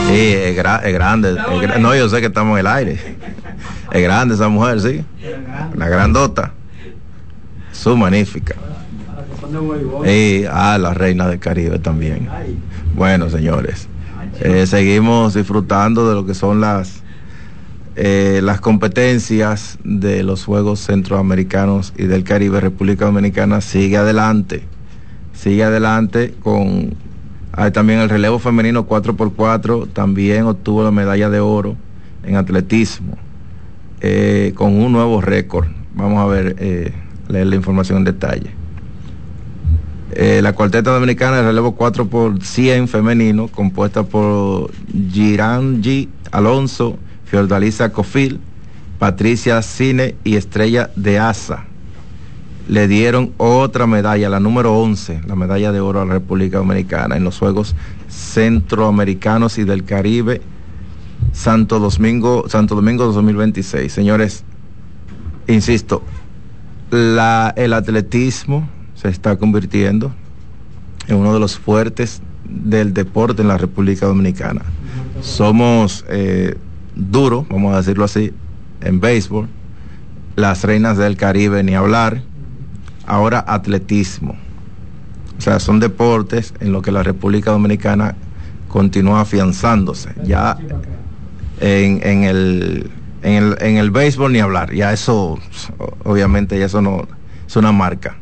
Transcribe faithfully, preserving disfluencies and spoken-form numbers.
Sí, es, gra es grande. Es gra no, yo sé que estamos en el aire. Es grande esa mujer, sí. Una grandota. Su magnífica. Y ah, la reina del Caribe también. Bueno, señores, eh, seguimos disfrutando de lo que son las eh, las competencias de los Juegos Centroamericanos y del Caribe. República Dominicana sigue adelante, sigue adelante con ah, también el relevo femenino cuatro por cuatro, también obtuvo la medalla de oro en atletismo, eh, con un nuevo récord. Vamos a ver, eh, leer la información en detalle. Eh, la cuarteta dominicana de relevo cuatro por cien femenino, compuesta por Girangi Alonso, Fiordalisa Cofil, Patricia Cine y Estrella de Asa, le dieron otra medalla, la número once, la medalla de oro a la República Dominicana en los Juegos Centroamericanos y del Caribe Santo Domingo, Santo Domingo dos mil veintiséis. Señores, insisto, la, el atletismo se está convirtiendo en uno de los fuertes del deporte en la República Dominicana. Somos eh, duros, vamos a decirlo así, en béisbol, las reinas del Caribe ni hablar, ahora atletismo. O sea, son deportes en los que la República Dominicana continúa afianzándose. Ya en, en el en el en el béisbol ni hablar, ya eso obviamente ya eso no es una marca.